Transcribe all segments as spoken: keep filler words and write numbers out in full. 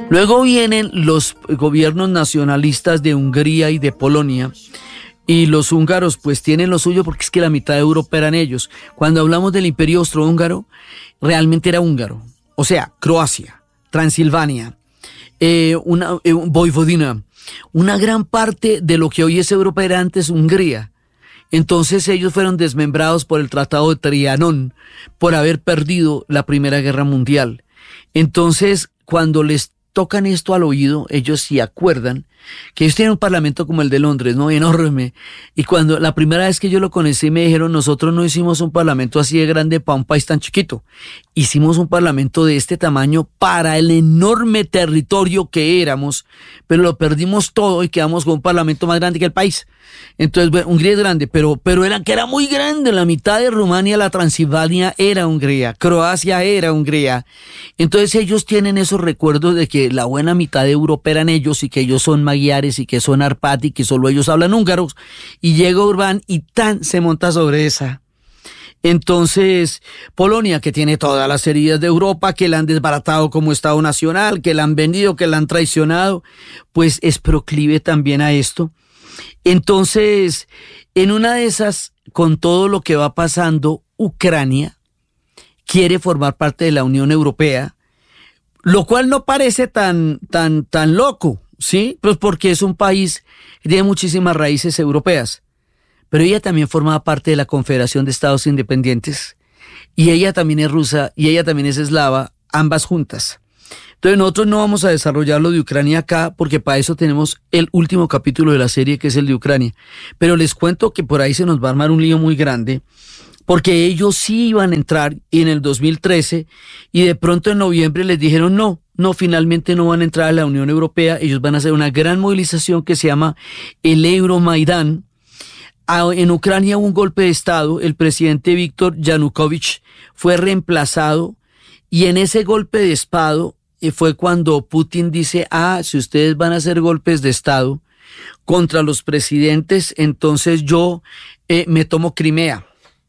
Luego vienen los gobiernos nacionalistas de Hungría y de Polonia, y los húngaros pues tienen lo suyo porque es que la mitad de Europa eran ellos. Cuando hablamos del Imperio Austrohúngaro, realmente era húngaro, o sea, Croacia, Transilvania, eh, una eh, Voivodina, una gran parte de lo que hoy es Europa era antes Hungría. Entonces ellos fueron desmembrados por el Tratado de Trianón, por haber perdido la Primera Guerra Mundial. Entonces, cuando les tocan esto al oído, ellos sí acuerdan que ellos tienen un parlamento como el de Londres, ¿no? Enorme. Y cuando la primera vez que yo lo conocí me dijeron, nosotros no hicimos un parlamento así de grande para un país tan chiquito. Hicimos un parlamento de este tamaño para el enorme territorio que éramos, pero lo perdimos todo y quedamos con un parlamento más grande que el país. Entonces, bueno, Hungría es grande, pero, pero era que era muy grande. La mitad de Rumania, la Transilvania era Hungría, Croacia era Hungría. Entonces ellos tienen esos recuerdos de que la buena mitad de Europa eran ellos y que ellos son magiares y que son arpati y que solo ellos hablan húngaros. Y llega Orbán y tan se monta sobre esa. Entonces, Polonia, que tiene todas las heridas de Europa, que la han desbaratado como Estado Nacional, que la han vendido, que la han traicionado, pues es proclive también a esto. Entonces, en una de esas, con todo lo que va pasando, Ucrania quiere formar parte de la Unión Europea, lo cual no parece tan, tan, tan loco, ¿sí? Pues porque es un país que tiene muchísimas raíces europeas. Pero ella también formaba parte de la Confederación de Estados Independientes, y ella también es rusa, y ella también es eslava, ambas juntas. Entonces nosotros no vamos a desarrollar lo de Ucrania acá, porque para eso tenemos el último capítulo de la serie, que es el de Ucrania. Pero les cuento que por ahí se nos va a armar un lío muy grande, porque ellos sí iban a entrar en el dos mil trece, y de pronto en noviembre les dijeron no, no, finalmente no van a entrar a la Unión Europea. Ellos van a hacer una gran movilización que se llama el Euromaidán. En Ucrania hubo un golpe de Estado, el presidente Víctor Yanukovych fue reemplazado, y en ese golpe de Estado fue cuando Putin dice, ah, si ustedes van a hacer golpes de Estado contra los presidentes, entonces yo eh, me tomo Crimea.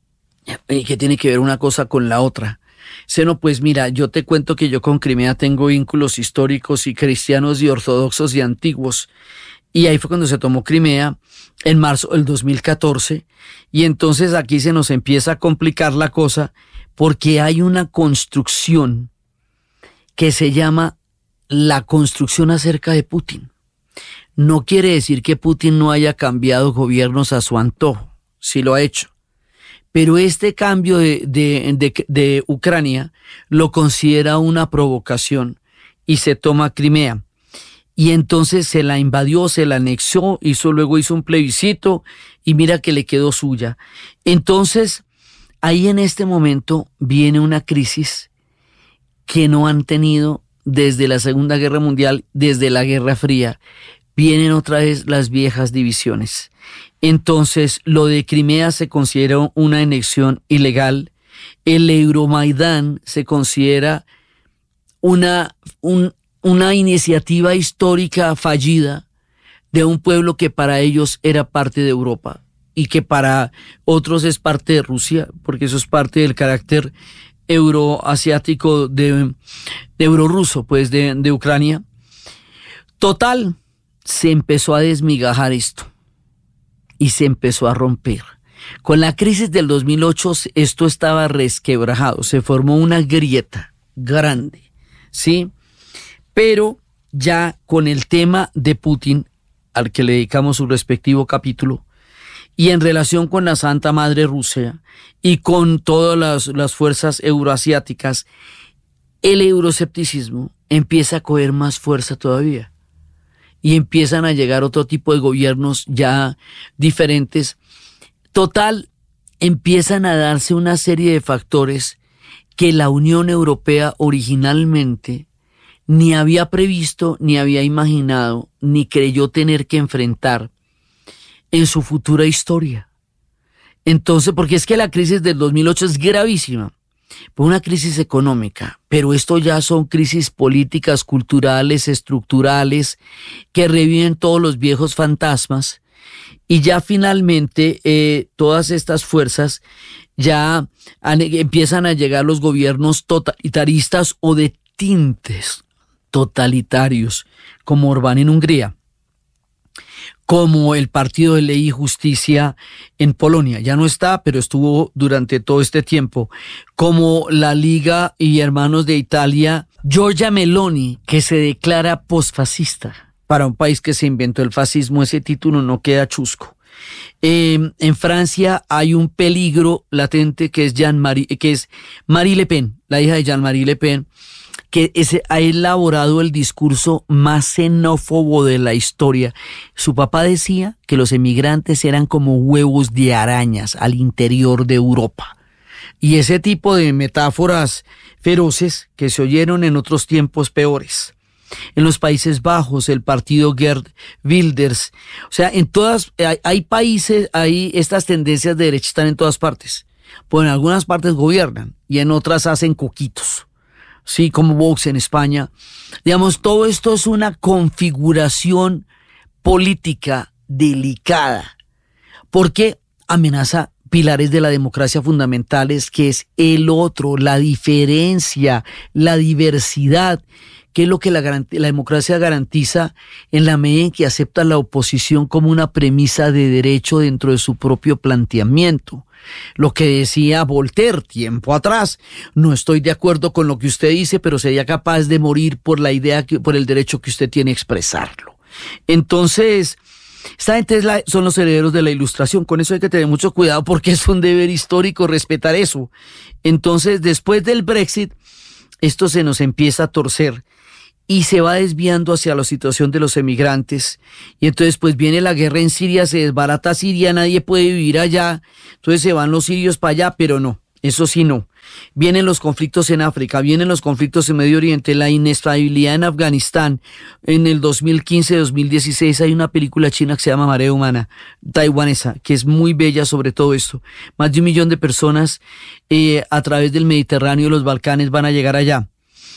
¿Y qué tiene que ver una cosa con la otra? Seno, pues mira, yo te cuento que yo con Crimea tengo vínculos históricos y cristianos y ortodoxos y antiguos. Y ahí fue cuando se tomó Crimea, en marzo del dos mil catorce, y entonces aquí se nos empieza a complicar la cosa, porque hay una construcción que se llama la construcción acerca de Putin. No quiere decir que Putin no haya cambiado gobiernos a su antojo, sí lo ha hecho, pero este cambio de, de, de, de Ucrania lo considera una provocación y se toma Crimea. Y entonces se la invadió, se la anexó, hizo, luego hizo un plebiscito y mira que le quedó suya. Entonces, ahí en este momento viene una crisis que no han tenido desde la Segunda Guerra Mundial, desde la Guerra Fría. Vienen otra vez las viejas divisiones. Entonces, lo de Crimea se considera una anexión ilegal. El Euromaidán se considera una... un una iniciativa histórica fallida de un pueblo que para ellos era parte de Europa y que para otros es parte de Rusia, porque eso es parte del carácter euroasiático de, de eurorruso, pues de, de Ucrania. Total, se empezó a desmigajar esto y se empezó a romper. Con la crisis del dos mil ocho esto estaba resquebrajado, se formó una grieta grande, ¿sí? Pero ya con el tema de Putin, al que le dedicamos su respectivo capítulo, y en relación con la Santa Madre Rusia y con todas las, las fuerzas euroasiáticas, el euroescepticismo empieza a coger más fuerza todavía. Y empiezan a llegar otro tipo de gobiernos ya diferentes. Total, empiezan a darse una serie de factores que la Unión Europea originalmente ni había previsto, ni había imaginado, ni creyó tener que enfrentar en su futura historia. Entonces, porque es que la crisis del dos mil ocho es gravísima, fue una crisis económica, pero esto ya son crisis políticas, culturales, estructurales, que reviven todos los viejos fantasmas, y ya finalmente eh, todas estas fuerzas ya han, empiezan a llegar los gobiernos totalitaristas o de tintes totalitarios, como Orbán en Hungría, como el Partido de Ley y Justicia en Polonia, ya no está, pero estuvo durante todo este tiempo, como la Liga y Hermanos de Italia, Giorgia Meloni, que se declara posfascista. Para un país que se inventó el fascismo, ese título no queda chusco. Eh, en Francia hay un peligro latente que es, Jean-Marie, que es Marie Le Pen, la hija de Jean-Marie Le Pen, que ese, ha elaborado el discurso más xenófobo de la historia. Su papá decía que los emigrantes eran como huevos de arañas al interior de Europa. Y ese tipo de metáforas feroces que se oyeron en otros tiempos peores. En los Países Bajos, el partido Geert Wilders. O sea, en todas, hay, hay países, hay estas tendencias de derecha están en todas partes. Pues en algunas partes gobiernan y en otras hacen coquitos. Sí, como Vox en España. Digamos, todo esto es una configuración política delicada, porque amenaza pilares de la democracia fundamentales, que es el otro, la diferencia, la diversidad, que es lo que la, la democracia garantiza en la medida en que acepta la oposición como una premisa de derecho dentro de su propio planteamiento. Lo que decía Voltaire tiempo atrás, no estoy de acuerdo con lo que usted dice, pero sería capaz de morir por la idea, que, por el derecho que usted tiene a expresarlo. Entonces, esta gente es la, son los herederos de la Ilustración, con eso hay que tener mucho cuidado porque es un deber histórico respetar eso. Entonces, después del Brexit, esto se nos empieza a torcer y se va desviando hacia la situación de los emigrantes, y entonces pues viene la guerra en Siria, se desbarata Siria, nadie puede vivir allá, entonces se van los sirios para allá, pero no, eso sí no. Vienen los conflictos en África, vienen los conflictos en Medio Oriente, la inestabilidad en Afganistán. En el dos mil quince dos mil dieciséis hay una película china que se llama Marea Humana, taiwanesa, que es muy bella sobre todo esto. Más de un millón de personas eh, a través del Mediterráneo y los Balcanes van a llegar allá.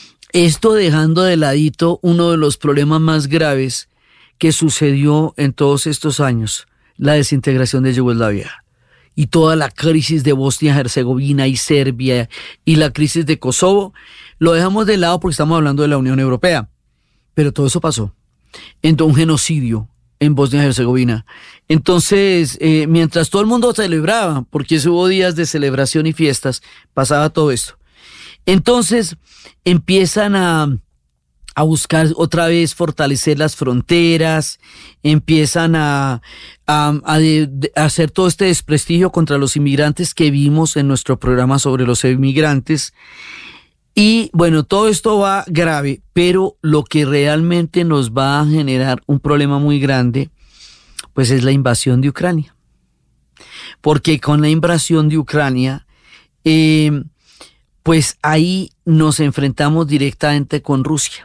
Esto dejando de ladito uno de los problemas más graves que sucedió en todos estos años, la desintegración de Yugoslavia y toda la crisis de Bosnia-Herzegovina y Serbia y la crisis de Kosovo, lo dejamos de lado porque estamos hablando de la Unión Europea, pero todo eso pasó. Entonces, un genocidio en Bosnia-Herzegovina. Entonces, eh, mientras todo el mundo celebraba, porque hubo días de celebración y fiestas, pasaba todo esto. Entonces empiezan a, a buscar otra vez fortalecer las fronteras, empiezan a, a, a, de, a hacer todo este desprestigio contra los inmigrantes que vimos en nuestro programa sobre los inmigrantes. Y bueno, todo esto va grave, pero lo que realmente nos va a generar un problema muy grande, pues es la invasión de Ucrania. Porque con la invasión de Ucrania, eh, pues ahí nos enfrentamos directamente con Rusia.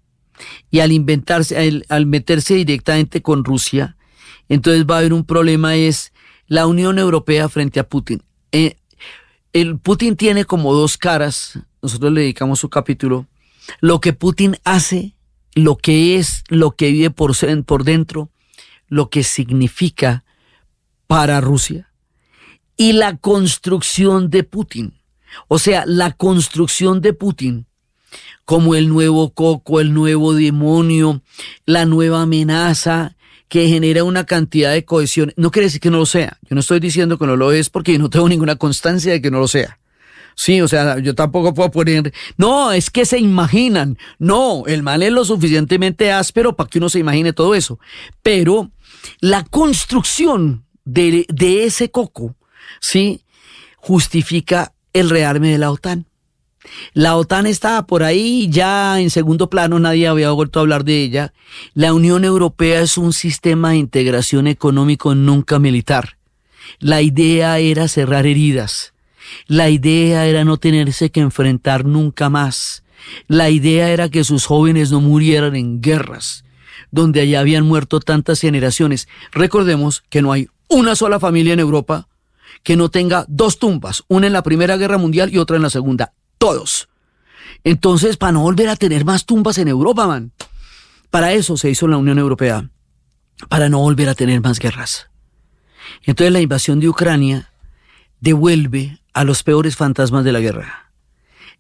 Y al inventarse, al, al meterse directamente con Rusia, entonces va a haber un problema, es la Unión Europea frente a Putin. Eh, el Putin tiene como dos caras, nosotros le dedicamos su capítulo, lo que Putin hace, lo que es, lo que vive por, por dentro, lo que significa para Rusia, y la construcción de Putin. O sea, la construcción de Putin como el nuevo coco, el nuevo demonio, la nueva amenaza que genera una cantidad de cohesión. No quiere decir que no lo sea. Yo no estoy diciendo que no lo es porque yo no tengo ninguna constancia de que no lo sea. Sí, o sea, yo tampoco puedo poner, no, es que se imaginan. No, el mal es lo suficientemente áspero para que uno se imagine todo eso. Pero la construcción de, de ese coco, sí, justifica el rearme de la OTAN. La OTAN estaba por ahí ya en segundo plano, nadie había vuelto a hablar de ella. La Unión Europea es un sistema de integración económico nunca militar. La idea era cerrar heridas. La idea era no tenerse que enfrentar nunca más. La idea era que sus jóvenes no murieran en guerras, donde allá habían muerto tantas generaciones. Recordemos que no hay una sola familia en Europa que no tenga dos tumbas, una en la Primera Guerra Mundial y otra en la Segunda. Todos. Entonces, para no volver a tener más tumbas en Europa, man, para eso se hizo la Unión Europea, para no volver a tener más guerras. Entonces, la invasión de Ucrania devuelve a los peores fantasmas de la guerra.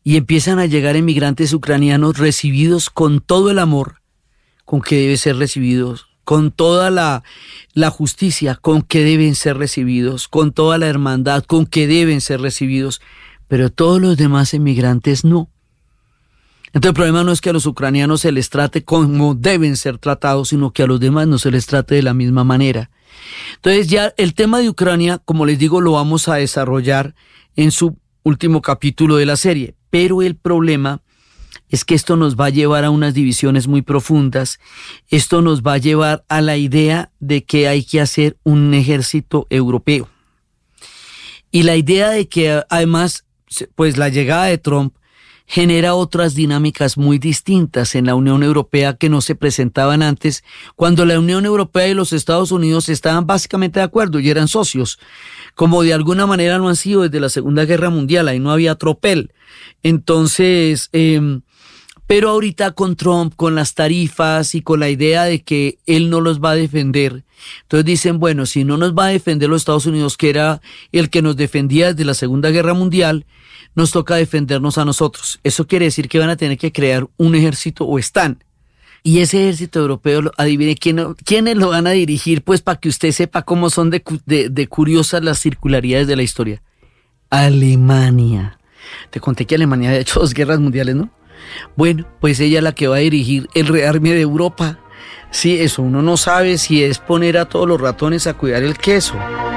y empiezan a llegar emigrantes ucranianos recibidos con todo el amor con que deben ser recibidos, con toda la, la justicia con que deben ser recibidos, con toda la hermandad con que deben ser recibidos, pero todos los demás emigrantes no. Entonces el problema no es que a los ucranianos se les trate como deben ser tratados, sino que a los demás no se les trate de la misma manera. Entonces ya el tema de Ucrania, como les digo, lo vamos a desarrollar en su último capítulo de la serie, pero el problema es que esto nos va a llevar a unas divisiones muy profundas. Esto nos va a llevar a la idea de que hay que hacer un ejército europeo. Y la idea de que además, pues la llegada de Trump genera otras dinámicas muy distintas en la Unión Europea que no se presentaban antes, cuando la Unión Europea y los Estados Unidos estaban básicamente de acuerdo y eran socios, como de alguna manera no han sido desde la Segunda Guerra Mundial, ahí no había tropel. Entonces, eh, pero ahorita con Trump, con las tarifas y con la idea de que él no los va a defender, entonces dicen, bueno, si no nos va a defender los Estados Unidos, que era el que nos defendía desde la Segunda Guerra Mundial, nos toca defendernos a nosotros. Eso quiere decir que van a tener que crear un ejército, o están. Y ese ejército europeo, adivine quién, quiénes lo van a dirigir, pues para que usted sepa cómo son de, de, de curiosas las circularidades de la historia. Alemania. Te conté que Alemania ha hecho dos guerras mundiales, ¿no? Bueno, pues ella es la que va a dirigir el rearme de Europa. Sí, eso uno no sabe si es poner a todos los ratones a cuidar el queso.